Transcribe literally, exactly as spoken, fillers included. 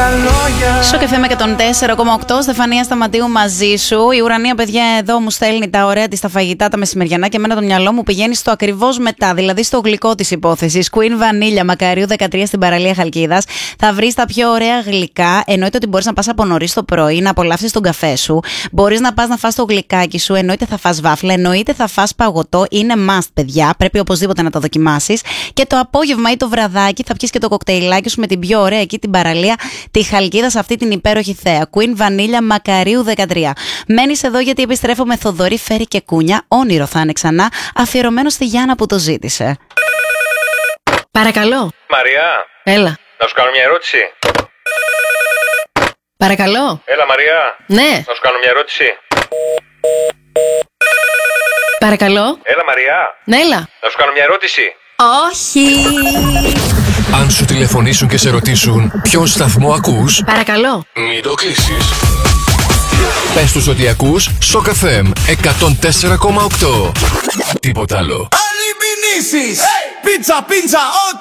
λίγα λόγια. Σοκ εφ εμ εκατόν τέσσερα κόμμα οκτώ, Στεφανία Σταματίου μαζί σου. Η Ουρανία, παιδιά, εδώ μου στέλνει τα ωραία της τα φαγητά, τα μεσημεριανά, και εμένα το μυαλό μου πηγαίνει στο ακριβώς μετά, δηλαδή στο γλυκό της υπόθεσης. Queen Vanilla, Μακαρίου δεκατρία στην παραλία Χαλκίδας. Θα βρεις τα πιο ωραία γλυκά. Εννοείται ότι μπορείς να πας από νωρίς το πρωί, να απολαύσεις τον καφέ σου. Μπορείς να πας να φας το γλυκάκι σου. Εννοείται θα φας βάφλα. Εννοείται θα φας παγωτό. Είναι must, παιδιά. Πρέπει οπωσδήποτε να το δοκιμάσεις. Και το απόγευμα ή το βραδάκι θα πιεις και το κοκτέιλάκι σου με την πιο ωραία εκεί την παραλία, τη Χαλκίδα, σε αυτή την υπέροχη θέα. Queen Vanilla, Μακαρίου δεκατρία. Μένεις εδώ γιατί επιστρέφω με Θοδωρή, Φέρη και Κούνια. Όνειρο θα είναι ξανά. Αφιερωμένο στη Γιάννα που το ζήτησε. Παρακαλώ. Μαριά. Έλα. Να σου κάνω μια ερώτηση. Παρακαλώ. Έλα, Μαριά. Ναι. Να σου κάνω μια ερώτηση. Παρακαλώ. Έλα, Μαριά. Ναι, έλα. Να σου κάνω μια ερώτηση. Όχι. Αν σου τηλεφωνήσουν και σε ρωτήσουν ποιον σταθμό ακούς, Παρακαλώ. μην το κλείσεις. Πες τους ότι ακούς Σοκ εφ εμ εκατόν τέσσερα κόμμα οκτώ. Τίποτα άλλο. Άλλη μηνύσεις. Πίτσα, πίτσα, ό,τι